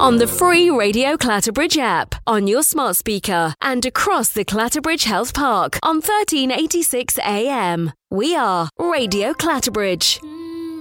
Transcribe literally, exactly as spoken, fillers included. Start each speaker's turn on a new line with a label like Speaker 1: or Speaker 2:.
Speaker 1: on the free Radio Clatterbridge app, on your smart speaker, and across the Clatterbridge Health Park on thirteen eighty-six A M. We are Radio Clatterbridge.